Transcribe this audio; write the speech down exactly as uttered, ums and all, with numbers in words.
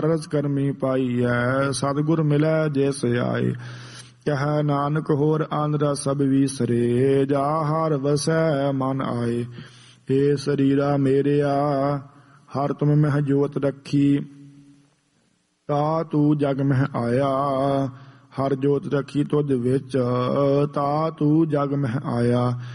ਰਸ ਕਰਮੀ ਪਾਈਐ ਸਤਿਗੁਰ ਮਿਲੈ ਜਿਸ ਆਏ। ਕਹਿ ਨਾਨਕ ਹੋਰ ਆਨ ਰਸ ਸਭ ਵੀਸਰੇ ਜਾ ਹਰ ਵਸੈ ਮਨ ਆਏ। ਏ ਸਰੀਰਾ ਮੇਰਿਆ ਹਰ ਤੁਮ ਮਹਿ ਜੋਤ ਰੱਖੀ ਤਾ ਤੂੰ ਜਗ ਮਹਿ ਆਇਆ। ਹਰ ਜੋਤ ਰੱਖੀ ਤੁਧ ਵਿੱਚ ਤਾ ਤੂੰ ਜਗ ਮਹਿ ਆਇਆ।